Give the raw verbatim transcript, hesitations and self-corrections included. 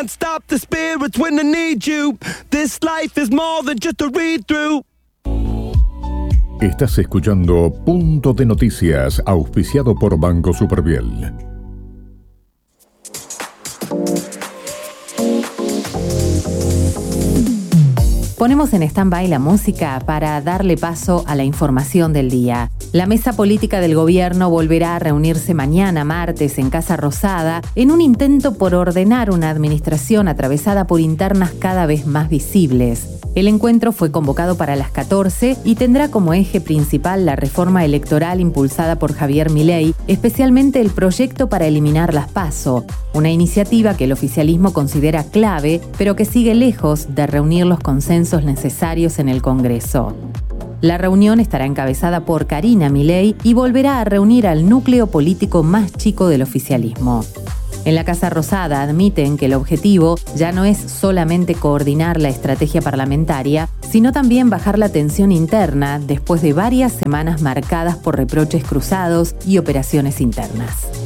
can't stop the spirits when I need you. This life is more than just a read-through. Estás escuchando Punto de Noticias, auspiciado por Banco Superviel. Ponemos en stand-by la música para darle paso a la información del día. La mesa política del gobierno volverá a reunirse mañana, martes, en Casa Rosada, en un intento por ordenar una administración atravesada por internas cada vez más visibles. El encuentro fue convocado para las catorce y tendrá como eje principal la reforma electoral impulsada por Javier Milei, especialmente el proyecto para eliminar las PASO, una iniciativa que el oficialismo considera clave, pero que sigue lejos de reunir los consensos necesarios en el Congreso. La reunión estará encabezada por Karina Milei y volverá a reunir al núcleo político más chico del oficialismo. En la Casa Rosada admiten que el objetivo ya no es solamente coordinar la estrategia parlamentaria, sino también bajar la tensión interna después de varias semanas marcadas por reproches cruzados y operaciones internas.